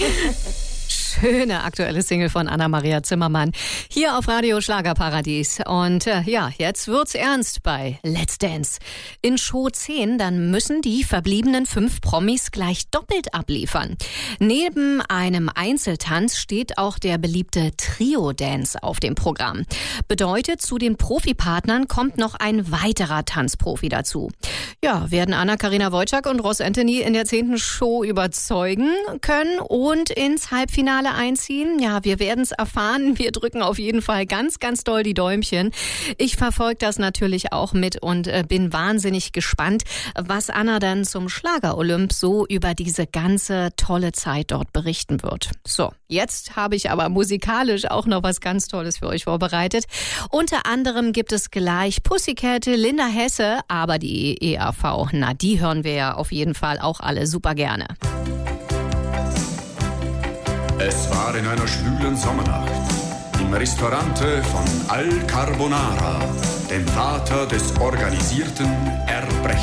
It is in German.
Schöne aktuelle Single von Anna-Maria Zimmermann hier auf Radio Schlagerparadies. Und jetzt wird's ernst bei Let's Dance. In Show 10, dann müssen die verbliebenen 5 Promis gleich doppelt abliefern. Neben einem Einzeltanz steht auch der beliebte Trio-Dance auf dem Programm. Bedeutet, zu den Profipartnern kommt noch ein weiterer Tanzprofi dazu. Ja, werden Anna-Karina Wojcik und Ross Anthony in der 10. Show überzeugen können und ins Halbfinale einziehen? Ja, wir werden es erfahren. Wir drücken auf jeden Fall ganz, ganz doll die Däumchen. Ich verfolge das natürlich auch mit und bin wahnsinnig gespannt, was Anna dann zum Schlager-Olymp so über diese ganze tolle Zeit dort berichten wird. So, jetzt habe ich aber musikalisch auch noch was ganz Tolles für euch vorbereitet. Unter anderem gibt es gleich Pussycat, Linda Hesse, aber die EAV, na, die hören wir ja auf jeden Fall auch alle super gerne. Es war in einer schwülen Sommernacht im Ristorante von Al Carbonara, dem Vater des organisierten Erbrechens.